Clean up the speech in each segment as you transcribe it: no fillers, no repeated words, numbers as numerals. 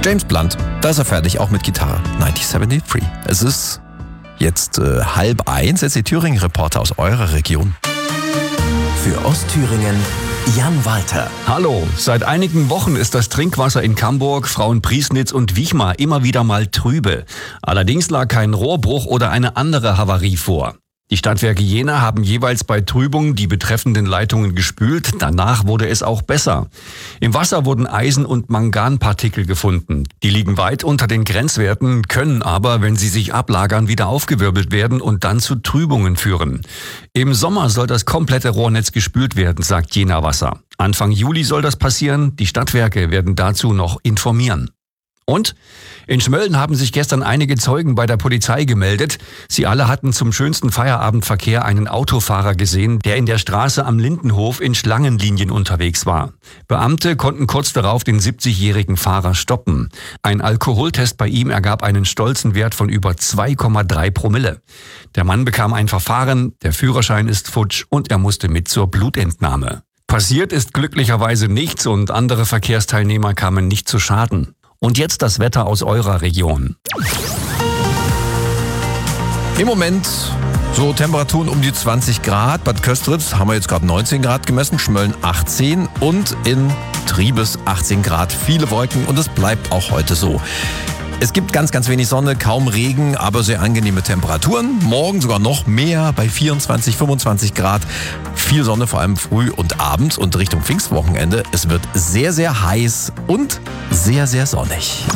James Blunt, da ist er fertig, auch mit Gitarre. 1973. Es ist jetzt 12:30. Jetzt die Thüringen-Reporter aus eurer Region. Für Ostthüringen Jan Walter. Hallo, seit einigen Wochen ist das Trinkwasser in Camburg, Frauenpriesnitz und Wichmar immer wieder mal trübe. Allerdings lag kein Rohrbruch oder eine andere Havarie vor. Die Stadtwerke Jena haben jeweils bei Trübung die betreffenden Leitungen gespült. Danach wurde es auch besser. Im Wasser wurden Eisen- und Manganpartikel gefunden. Die liegen weit unter den Grenzwerten, können aber, wenn sie sich ablagern, wieder aufgewirbelt werden und dann zu Trübungen führen. Im Sommer soll das komplette Rohrnetz gespült werden, sagt Jena Wasser. Anfang Juli soll das passieren. Die Stadtwerke werden dazu noch informieren. Und in Schmölln haben sich gestern einige Zeugen bei der Polizei gemeldet. Sie alle hatten zum schönsten Feierabendverkehr einen Autofahrer gesehen, der in der Straße am Lindenhof in Schlangenlinien unterwegs war. Beamte konnten kurz darauf den 70-jährigen Fahrer stoppen. Ein Alkoholtest bei ihm ergab einen stolzen Wert von über 2,3 Promille. Der Mann bekam ein Verfahren, der Führerschein ist futsch und er musste mit zur Blutentnahme. Passiert ist glücklicherweise nichts und andere Verkehrsteilnehmer kamen nicht zu Schaden. Und jetzt das Wetter aus eurer Region. Im Moment so Temperaturen um die 20 Grad. Bad Köstritz haben wir jetzt gerade 19 Grad gemessen, Schmölln 18 und in Triebes 18 Grad. Viele Wolken und es bleibt auch heute so. Es gibt ganz, ganz wenig Sonne, kaum Regen, aber sehr angenehme Temperaturen. Morgen sogar noch mehr bei 24, 25 Grad. Viel Sonne, vor allem früh und abends und Richtung Pfingstwochenende. Es wird sehr, sehr heiß und sehr, sehr sonnig.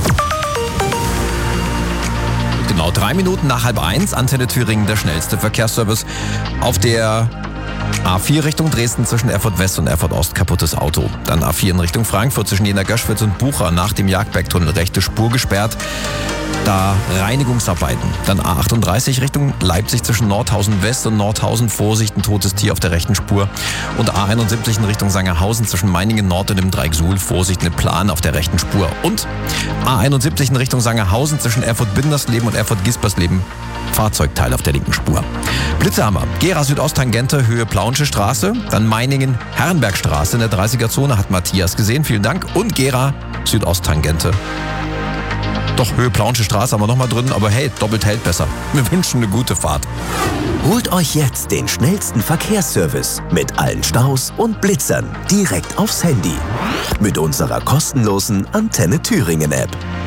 Genau 3 Minuten nach 12:30, Antenne Thüringen, der schnellste Verkehrsservice. Auf der A4 Richtung Dresden zwischen Erfurt West und Erfurt Ost kaputtes Auto. Dann A4 in Richtung Frankfurt zwischen Jena-Göschwitz und Bucha nach dem Jagdbergtunnel rechte Spur gesperrt. Da Reinigungsarbeiten. Dann A38 Richtung Leipzig zwischen Nordhausen West und Nordhausen. Vorsicht, ein totes Tier auf der rechten Spur. Und A71 in Richtung Sangerhausen zwischen Meiningen Nord und dem Dreieck Suhl. Vorsicht, eine Plan auf der rechten Spur. Und A71 in Richtung Sangerhausen zwischen Erfurt-Bindersleben und Erfurt-Gispersleben. Fahrzeugteil auf der linken Spur. Blitze haben wir. Gera Südosttangente, Höhe Plauensche Straße. Dann Meiningen Herrenbergstraße in der 30er-Zone, hat Matthias gesehen. Vielen Dank. Und Gera Südosttangente. Doch, Höhe Plauensche Straße haben wir nochmal drin, aber hey, doppelt hält besser. Wir wünschen eine gute Fahrt. Holt euch jetzt den schnellsten Verkehrsservice mit allen Staus und Blitzern direkt aufs Handy. Mit unserer kostenlosen Antenne Thüringen App.